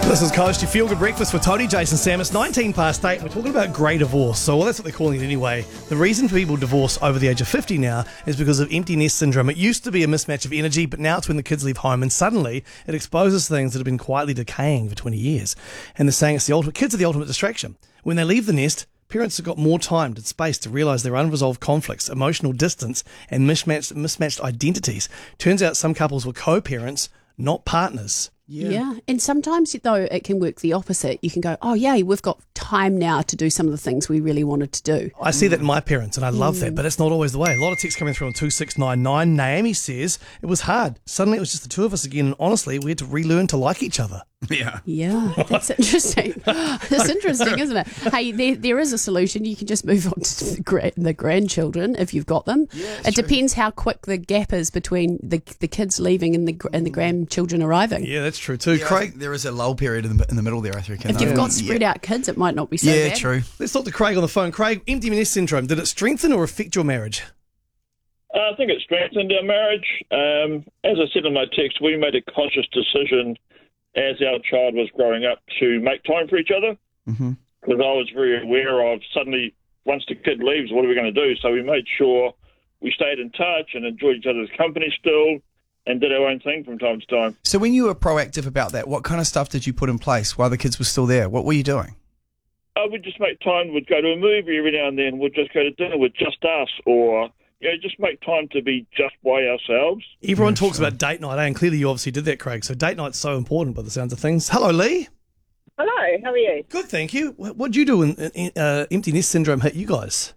This is Coast, your feel-good breakfast with Tony, Jason, Sam. It's 19 past 8 and we're talking about grey divorce. So, well, that's what they're calling it anyway. The reason people divorce over the age of 50 now is because of empty nest syndrome. It used to be a mismatch of energy, but now it's when the kids leave home and suddenly it exposes things that have been quietly decaying for 20 years. And they're saying kids are the ultimate distraction. When they leave the nest, parents have got more time and space to realise their unresolved conflicts, emotional distance and mismatched identities. Turns out some couples were co-parents, not partners. Yeah. And sometimes, though, it can work the opposite. You can go, oh, yeah, we've got time now to do some of the things we really wanted to do. I see that in my parents, and I love that, but it's not always the way. A lot of texts coming through on 2699. Naomi says, it was hard. Suddenly it was just the two of us again, and honestly, we had to relearn to like each other. Yeah, that's interesting. That's interesting, isn't it? Hey, there is a solution. You can just move on to the grandchildren if you've got them. Yeah, it depends how quick the gap is between the kids leaving and the grandchildren arriving. Yeah, that's true too. Yeah, Craig, there is a lull period in the middle there, I reckon. If you've got spread out kids, it might not be so bad. Yeah, true. Let's talk to Craig on the phone. Craig, empty nest syndrome, did it strengthen or affect your marriage? I think it strengthened our marriage. As I said in my text, we made a conscious decision as our child was growing up to make time for each other, because I was very aware of suddenly once the kid leaves, what are we going to do? So we made sure we stayed in touch and enjoyed each other's company still and did our own thing from time to time. So when you were proactive about that, what kind of stuff did you put in place while the kids were still there? What were you doing? We'd just make time. We'd go to a movie every now and then. We'd just go to dinner with just us, or just make time to be just by ourselves. Everyone talks about date night, and clearly you obviously did that, Craig. So date night's so important by the sounds of things. Hello, Lee. Hello, how are you? Good, thank you. What did you do when empty nest syndrome hit you guys?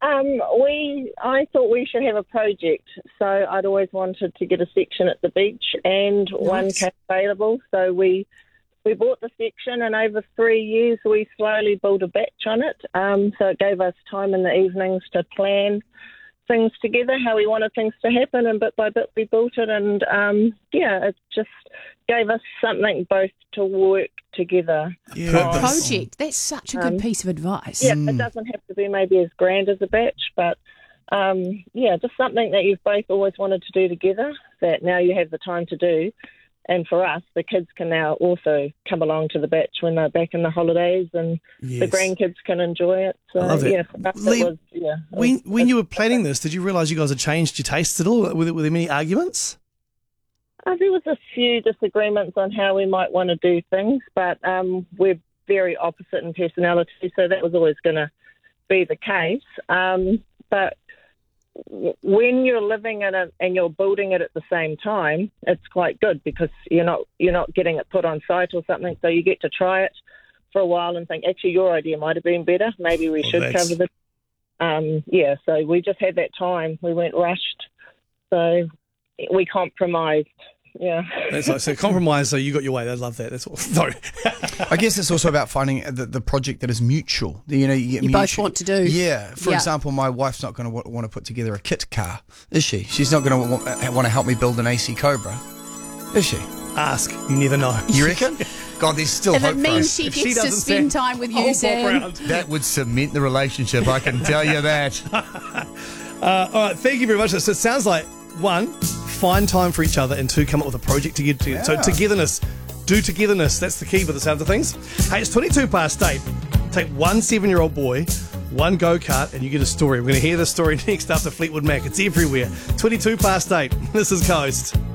I thought we should have a project. So I'd always wanted to get a section at the beach, and one came available. So we bought the section, and over 3 years we slowly built a batch on it. So it gave us time in the evenings to plan things together, how we wanted things to happen, and bit by bit we built it, and it just gave us something both to work together. Project, that's such a good piece of advice. Yeah, it doesn't have to be maybe as grand as a batch, but just something that you've both always wanted to do together that now you have the time to do. And for us, the kids can now also come along to the batch when they're back in the holidays, and the grandkids can enjoy it. So, I love it. For us, it was, when you were planning this, did you realise you guys had changed your tastes at all? Were there many arguments? There was a few disagreements on how we might want to do things, but we're very opposite in personality, so that was always going to be the case. But when you're living in it and you're building it at the same time, it's quite good because you're not getting it put on site or something, so you get to try it for a while and think, actually, your idea might have been better. Maybe we should cover this. So we just had that time. We weren't rushed, so we compromised. Yeah. That's like, so compromise, so you got your way. I love that. That's all. Sorry. I guess it's also about finding the project that is mutual. You both want to do. Yeah. For example, my wife's not going to want to put together a kit car, is she? She's not going to want to help me build an AC Cobra, is she? Ask. You never know. You reckon? God, there's still if hope it means for us. she gets to spend time with you, Sam. That would cement the relationship, I can tell you that. All right, thank you very much. So it sounds like, one, find time for each other, and two, come up with a project to get to. Yeah. So togetherness. Do togetherness. That's the key by the sound of things. Hey, it's 22 past 8. Take one 7-year-old boy, one go-kart, and you get a story. We're going to hear the story next after Fleetwood Mac. It's everywhere. 22 past 8. This is Coast.